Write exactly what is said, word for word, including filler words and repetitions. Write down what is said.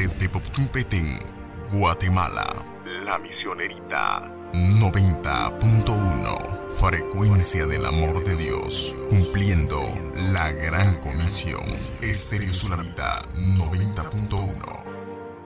desde Popotún Petén, Guatemala. La Misionerita noventa punto uno, frecuencia del amor de Dios, cumpliendo la gran comisión. Estéreo Sulamita noventa punto uno.